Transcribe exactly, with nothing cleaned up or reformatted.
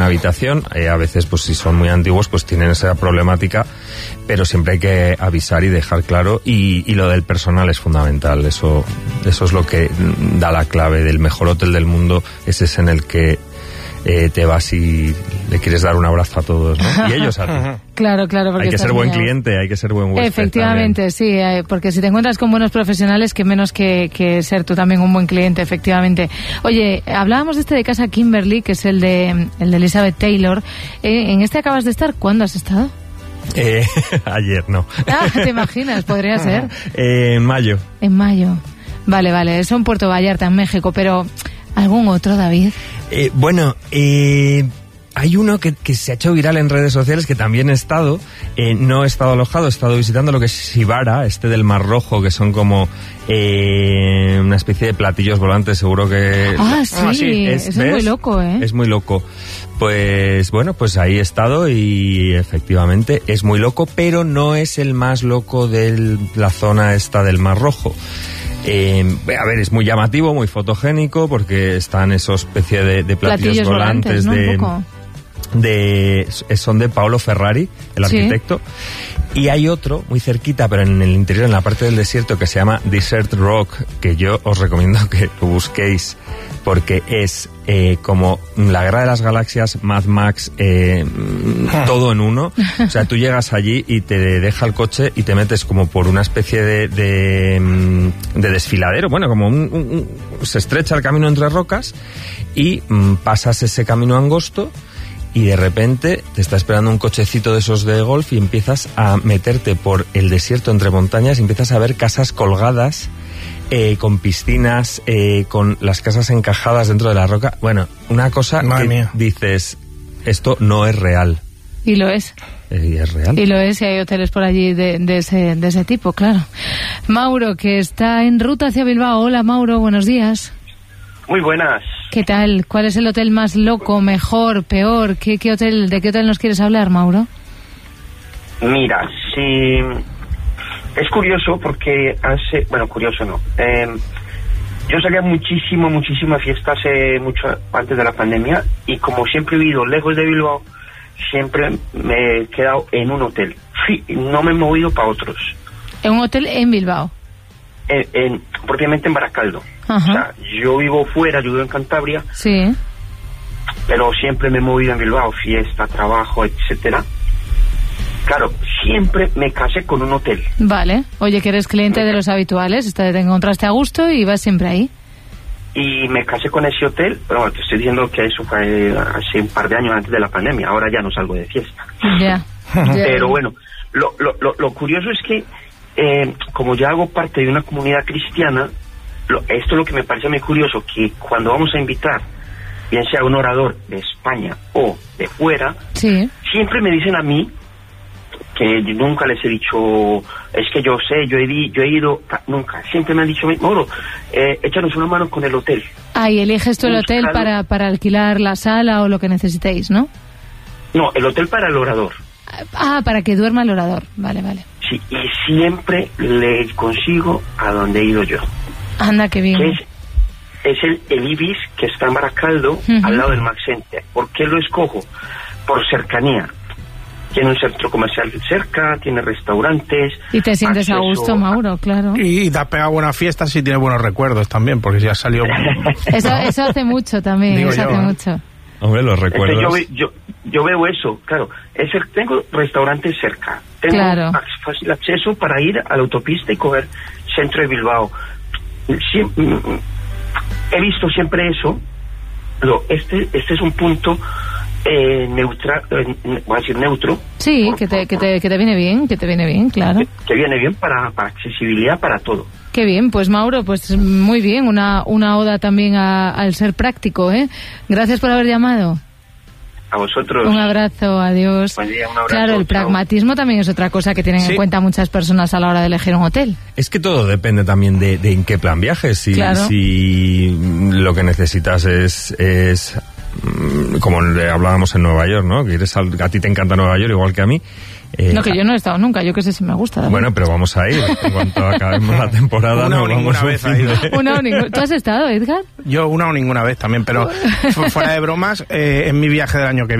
habitación. Eh, a veces, pues si son muy antiguos, pues tienen esa problemática, pero siempre hay que avisar y dejar claro. Y, y lo del personal es fundamental. Eso, eso es lo que da la clave del mejor hotel del mundo. Es ese en el que Eh, te vas y le quieres dar un abrazo a todos, ¿no? Y ellos a ti. Claro, claro. Porque hay que ser buen genial. cliente, hay que ser buen huésped. Efectivamente, también. Sí, eh, porque si te encuentras con buenos profesionales, que menos que, que ser tú también un buen cliente, efectivamente. Oye, hablábamos de este de Casa Kimberly, que es el de, el de Elizabeth Taylor. Eh, ¿En este acabas de estar? ¿Cuándo has estado? Eh, ayer, no. Ah, ¿te imaginas? Podría ser. Eh, en mayo. En mayo. Vale, vale. Eso en Puerto Vallarta, en México, pero ¿algún otro, David? Eh, bueno, eh, hay uno que, que se ha hecho viral en redes sociales, que también he estado, eh, no he estado alojado, he estado visitando lo que es Shibara, este del Mar Rojo, que son como eh, una especie de platillos volantes, seguro que... Ah, sí, ah, sí. Es, Eso es muy loco, ¿eh? Es muy loco. Pues bueno, pues ahí he estado y efectivamente es muy loco, pero no es el más loco de la zona esta del Mar Rojo. Eh, a ver, es muy llamativo, muy fotogénico, porque están esos especie de, de platillos, platillos volantes, volantes ¿no? de, de son de Paolo Ferrari, el ¿Sí? arquitecto. Y hay otro muy cerquita, pero en el interior, en la parte del desierto, que se llama Desert Rock, que yo os recomiendo que lo busquéis, porque es eh, como la Guerra de las Galaxias, Mad Max, eh, todo en uno. O sea, tú llegas allí y te deja el coche y te metes como por una especie de, de, de desfiladero, bueno, como un, un, un, se estrecha el camino entre rocas y mm, pasas ese camino angosto. Y de repente te está esperando un cochecito de esos de golf y empiezas a meterte por el desierto entre montañas y empiezas a ver casas colgadas, eh, con piscinas, eh, con las casas encajadas dentro de la roca. Bueno, una cosa Madre que mía. dices, esto no es real. Y lo es. Eh, y es real. Y lo es, y hay hoteles por allí de, de, ese, de ese tipo, claro. Mauro, que está en ruta hacia Bilbao. Hola, Mauro, buenos días. Muy buenas. ¿Qué tal? ¿Cuál es el hotel más loco, mejor, peor? ¿Qué, qué hotel, ¿De qué hotel nos quieres hablar, Mauro? Mira, sí, es curioso porque hace, bueno, curioso no. Eh, yo salía muchísimo, muchísimo a fiesta hace mucho antes de la pandemia y como siempre he vivido lejos de Bilbao, siempre me he quedado en un hotel. Sí, no me he movido para otros. ¿En un hotel en Bilbao? En, en, propiamente en Baracaldo. Ajá. O sea, yo vivo fuera, yo vivo en Cantabria. Sí. Pero siempre me he movido en Bilbao, fiesta, trabajo, etcétera. Claro, siempre me casé con un hotel. Vale. Oye, que eres cliente de los habituales, te encontraste a gusto y vas siempre ahí. Y me casé con ese hotel, pero bueno, te estoy diciendo que eso fue hace un par de años antes de la pandemia. Ahora ya no salgo de fiesta. Ya. Pero bueno, lo, lo, lo, lo curioso es que Eh, como ya hago parte de una comunidad cristiana, lo, esto es lo que me parece muy curioso, que cuando vamos a invitar, bien sea un orador de España o de fuera, sí. siempre me dicen a mí, que nunca les he dicho, es que yo sé, yo he, di, yo he ido, nunca, siempre me han dicho, Mauro, eh, échanos una mano con el hotel. Ah, y eliges tú el hotel para, para alquilar la sala o lo que necesitéis, ¿no? No, el hotel para el orador. Ah, para que duerma el orador, vale, vale. Sí, y siempre le consigo a donde he ido yo. Anda, qué bien. Que es, es el, el Ibis, que está en Baracaldo, uh-huh. al lado del Max Center. ¿Por qué lo escojo? Por cercanía. Tiene un centro comercial cerca, tiene restaurantes. Y te sientes a gusto, Mauro, claro. Y, y te has pegado buenas fiestas y tienes buenos recuerdos también, porque ya salió... eso, eso hace mucho también, Digo eso yo, hace ¿eh? mucho. Hombre, los recuerdos... Este, yo, yo, yo veo eso, claro. Es el, tengo restaurantes cerca. Tengo claro. fácil acceso para ir a la autopista y coger centro de Bilbao. Siempre, he visto siempre eso. Pero este, este es un punto eh, neutral, eh, voy a decir neutro. Sí, por, que, te, por, que, te, que te viene bien, que te viene bien, claro. Que, que viene bien para, para accesibilidad, para todo. Qué bien, pues Mauro, pues muy bien, una, una oda también a, al ser práctico, ¿eh? Gracias por haber llamado. A vosotros. Un abrazo, adiós. Buen día, un abrazo. Claro, el pragmatismo también es otra cosa que tienen sí. en cuenta muchas personas a la hora de elegir un hotel. Es que todo depende también de, de en qué plan viajes. Si, claro. si lo que necesitas es, es como hablábamos en Nueva York, ¿no? Que eres al, a ti te encanta Nueva York igual que a mí. Eh, no, que yo no he estado nunca, yo que sé si me gusta. David. Bueno, pero vamos a ir. En cuanto acabemos la temporada, una no o vamos ninguna a vez ha ido. Una o ninguna. ¿Tú has estado, Edgar? Yo una o ninguna vez también, pero fuera de bromas, eh, en mi viaje del año que viene.